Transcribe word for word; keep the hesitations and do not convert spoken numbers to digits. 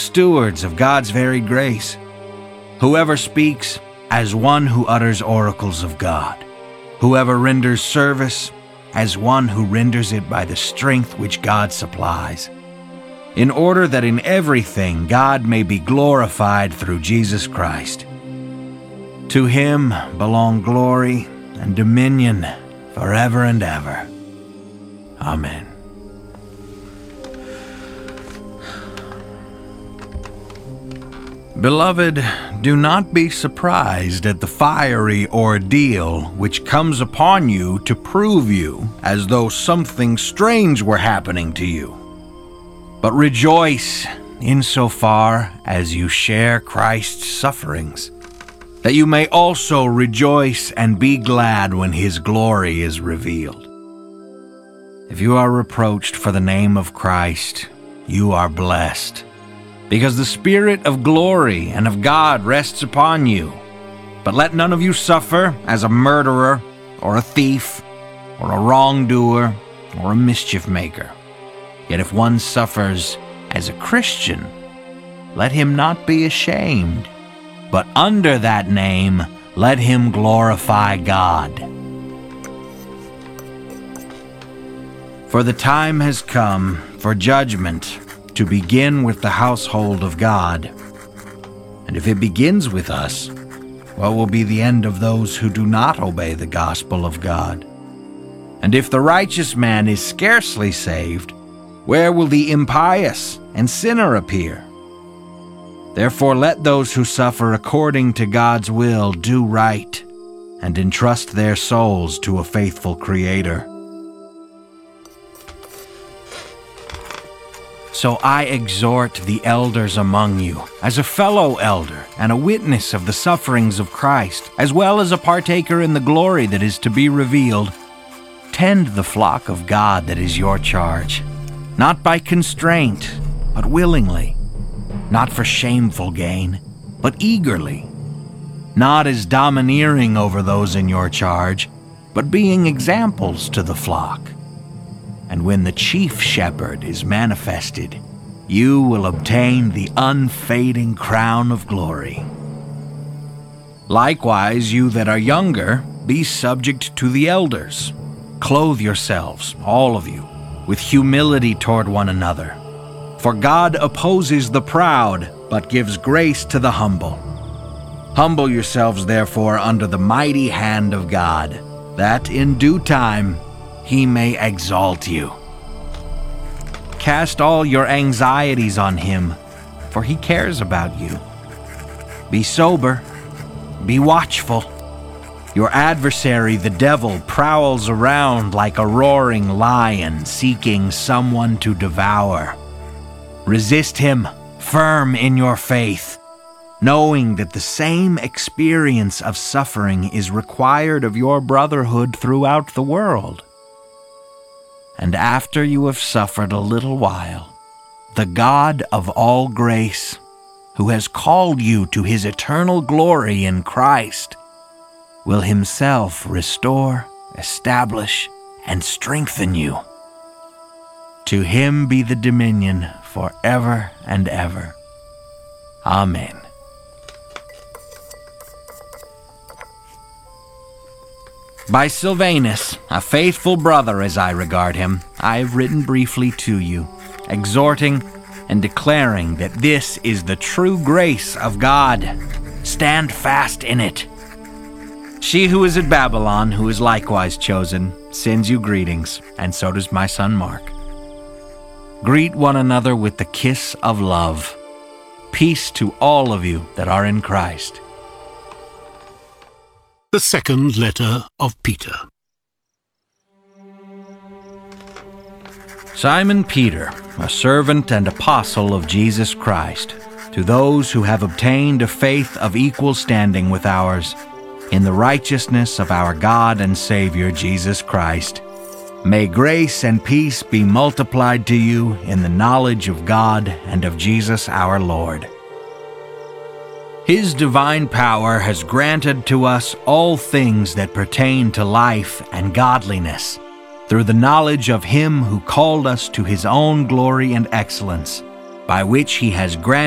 stewards of God's varied grace. Whoever speaks, as one who utters oracles of God. Whoever renders service, as one who renders it by the strength which God supplies, in order that in everything God may be glorified through Jesus Christ. To him belong glory and dominion forever and ever. Amen. Beloved, do not be surprised at the fiery ordeal which comes upon you to prove you, as though something strange were happening to you. But rejoice insofar as you share Christ's sufferings, that you may also rejoice and be glad when his glory is revealed. If you are reproached for the name of Christ, you are blessed, because the Spirit of glory and of God rests upon you. But let none of you suffer as a murderer, or a thief, or a wrongdoer, or a mischief maker. Yet if one suffers as a Christian, let him not be ashamed, but under that name let him glorify God. For the time has come for judgment to begin with the household of God. And if it begins with us, what will be the end of those who do not obey the gospel of God? And if the righteous man is scarcely saved, where will the impious and sinner appear? Therefore let those who suffer according to God's will do right, and entrust their souls to a faithful Creator. So I exhort the elders among you, as a fellow elder and a witness of the sufferings of Christ, as well as a partaker in the glory that is to be revealed, tend the flock of God that is your charge, not by constraint, but willingly, not for shameful gain, but eagerly, not as domineering over those in your charge, but being examples to the flock. And when the chief shepherd is manifested, you will obtain the unfading crown of glory. Likewise, you that are younger, be subject to the elders. Clothe yourselves, all of you, with humility toward one another. For God opposes the proud, but gives grace to the humble. Humble yourselves, therefore, under the mighty hand of God, that in due time he may exalt you. Cast all your anxieties on him, for he cares about you. Be sober, be watchful. Your adversary, the devil, prowls around like a roaring lion, seeking someone to devour. Resist him, firm in your faith, knowing that the same experience of suffering is required of your brotherhood throughout the world. And after you have suffered a little while, the God of all grace, who has called you to his eternal glory in Christ, will himself restore, establish, and strengthen you. To him be the dominion forever and ever. Amen. By Silvanus, a faithful brother as I regard him, I have written briefly to you, exhorting and declaring that this is the true grace of God. Stand fast in it. She who is at Babylon, who is likewise chosen, sends you greetings, and so does my son Mark. Greet one another with the kiss of love. Peace to all of you that are in Christ. The second letter of Peter. Simon Peter, a servant and apostle of Jesus Christ, to those who have obtained a faith of equal standing with ours, in the righteousness of our God and Savior Jesus Christ, may grace and peace be multiplied to you in the knowledge of God and of Jesus our Lord. His divine power has granted to us all things that pertain to life and godliness, through the knowledge of him who called us to his own glory and excellence, by which he has granted